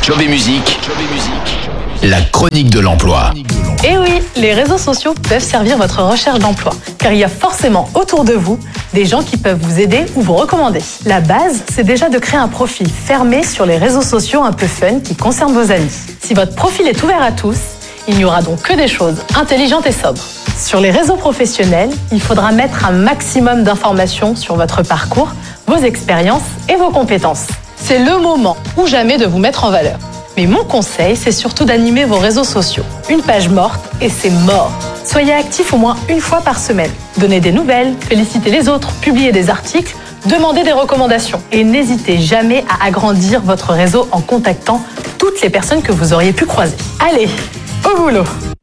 Job et musique, la chronique de l'emploi. Et oui, les réseaux sociaux peuvent servir votre recherche d'emploi, car il y a forcément autour de vous des gens qui peuvent vous aider ou vous recommander. La base, c'est déjà de créer un profil fermé sur les réseaux sociaux un peu fun qui concernent vos amis. Si votre profil est ouvert à tous, il n'y aura donc que des choses intelligentes et sobres. Sur les réseaux professionnels, il faudra mettre un maximum d'informations sur votre parcours, vos expériences et vos compétences. C'est le moment ou jamais de vous mettre en valeur. Mais mon conseil, c'est surtout d'animer vos réseaux sociaux. Une page morte et c'est mort. Soyez actifs au moins une fois par semaine. Donnez des nouvelles, félicitez les autres, publiez des articles, demandez des recommandations. Et n'hésitez jamais à agrandir votre réseau en contactant toutes les personnes que vous auriez pu croiser. Allez, au boulot!